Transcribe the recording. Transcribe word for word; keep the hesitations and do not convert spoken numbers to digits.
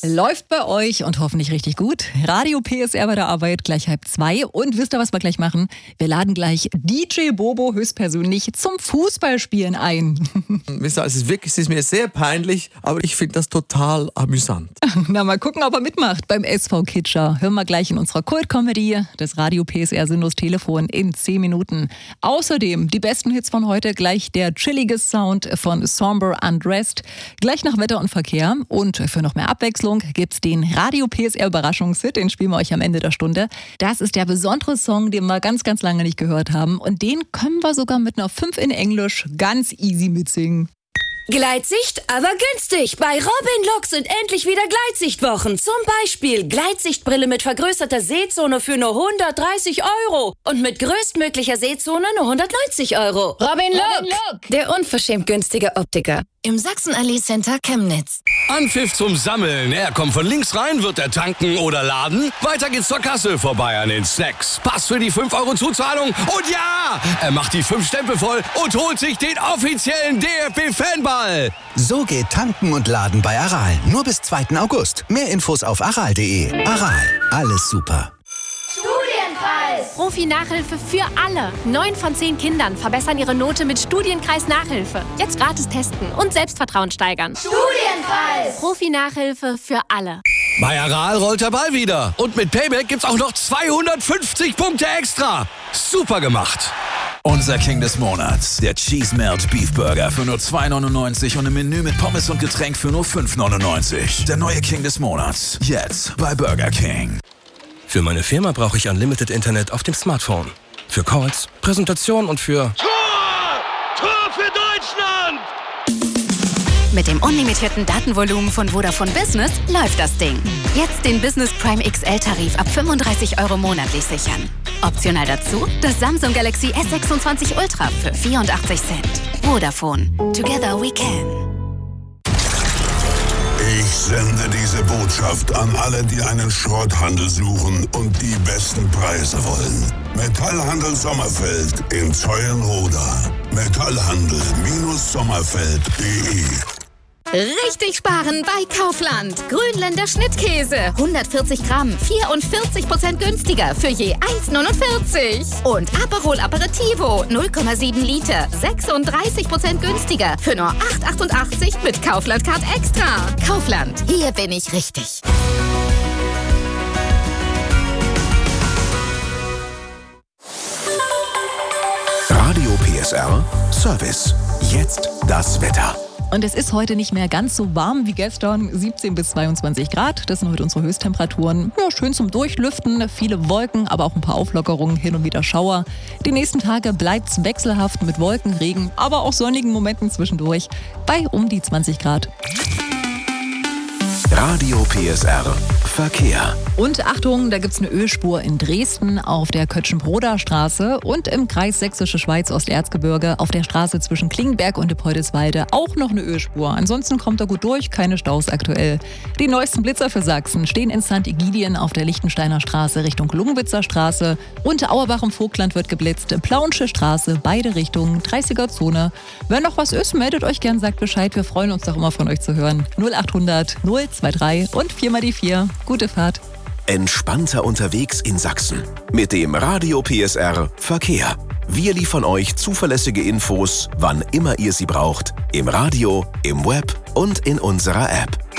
Läuft bei euch und hoffentlich richtig gut. Radio P S R bei der Arbeit, gleich halb zwei. Und wisst ihr, was wir gleich machen? Wir laden gleich D J Bobo höchstpersönlich zum Fußballspielen ein. Wisst ihr, es ist wirklich, es ist mir sehr peinlich, aber ich finde das total amüsant. Na, mal gucken, ob er mitmacht beim S V Kitscher. Hören wir gleich in unserer Kult-Comedy, das Radio P S R Sinnlos Telefon in zehn Minuten. Außerdem die besten Hits von heute, gleich der chillige Sound von Somber Undressed. Gleich nach Wetter und Verkehr. Und für noch mehr Abwechslung gibt's den Radio P S R Überraschungshit, den spielen wir euch am Ende der Stunde. Das ist der besondere Song, den wir ganz, ganz lange nicht gehört haben. Und den können wir sogar mit einer fünf in Englisch ganz easy mitsingen. Gleitsicht, aber günstig. Bei Robin Look sind endlich wieder Gleitsichtwochen. Zum Beispiel Gleitsichtbrille mit vergrößerter Sehzone für nur hundertdreißig Euro. Und mit größtmöglicher Sehzone nur hundertneunzig Euro. Robin Look, Robin Look. Der unverschämt günstige Optiker. Im Sachsen-Allee Center Chemnitz. Anpfiff zum Sammeln. Er kommt von links rein, wird er tanken oder laden. Weiter geht's zur Kasse, vorbei an den Snacks. Pass für die fünf Euro Zuzahlung. Und ja, er macht die fünf Stempel voll und holt sich den offiziellen D F B-Fanball. So geht Tanken und Laden bei Aral. Nur bis zweiten August. Mehr Infos auf aral punkt de. Aral, alles super. Studienkreis! Profi-Nachhilfe für alle. Neun von zehn Kindern verbessern ihre Note mit Studienkreis-Nachhilfe. Jetzt gratis testen und Selbstvertrauen steigern. Studienkreis! Profi-Nachhilfe für alle. Bei Aral rollt der Ball wieder. Und mit Payback gibt's auch noch zweihundertfünfzig Punkte extra. Super gemacht. Unser King des Monats, der Cheese Melt Beef Burger für nur zwei neunundneunzig und ein Menü mit Pommes und Getränk für nur fünf neunundneunzig. Der neue King des Monats, jetzt bei Burger King. Für meine Firma brauche ich Unlimited Internet auf dem Smartphone. Für Calls, Präsentationen und für... Tor! Tor für Deutschland! Mit dem unlimitierten Datenvolumen von Vodafone Business läuft das Ding. Jetzt den Business Prime X L-Tarif ab fünfunddreißig Euro monatlich sichern. Optional dazu das Samsung Galaxy S sechsundzwanzig Ultra für vierundachtzig Cent. Vodafone. Together we can. Ich sende diese Botschaft an alle, die einen Schrotthandel suchen und die besten Preise wollen. Metallhandel Sommerfeld in Zeulenroda. Metallhandel Sommerfeld punkt de. Richtig sparen bei Kaufland. Grünländer Schnittkäse. hundertvierzig Gramm, vierundvierzig Prozent günstiger für je eins neunundvierzig. Und Aperol Aperitivo, null Komma sieben Liter, sechsunddreißig Prozent günstiger für nur acht achtundachtzig mit Kaufland Card Extra. Kaufland, hier bin ich richtig. Radio P S R Service. Jetzt das Wetter. Und es ist heute nicht mehr ganz so warm wie gestern, siebzehn bis zweiundzwanzig Grad. Das sind heute unsere Höchsttemperaturen. Ja, schön zum Durchlüften, viele Wolken, aber auch ein paar Auflockerungen, hin und wieder Schauer. Die nächsten Tage bleibt es wechselhaft mit Wolken, Regen, aber auch sonnigen Momenten zwischendurch bei um die zwanzig Grad. Radio P S R Verkehr. Und Achtung, da gibt's eine Ölspur in Dresden auf der Kötschenbroder Straße und im Kreis Sächsische Schweiz Osterzgebirge auf der Straße zwischen Klingenberg und Depoldeswalde auch noch eine Ölspur. Ansonsten kommt er gut durch, keine Staus aktuell. Die neuesten Blitzer für Sachsen stehen in Sankt Egidien auf der Lichtensteiner Straße Richtung Lungenwitzer Straße. Und Auerbach im Vogtland wird geblitzt, Plauensche Straße, beide Richtungen, dreißiger Zone. Wenn noch was ist, meldet euch gern, sagt Bescheid. Wir freuen uns doch immer von euch zu hören. null achthundert null drei und vier mal die vier. Gute Fahrt. Entspannter unterwegs in Sachsen. Mit dem Radio P S R Verkehr. Wir liefern euch zuverlässige Infos, wann immer ihr sie braucht. Im Radio, im Web und in unserer App.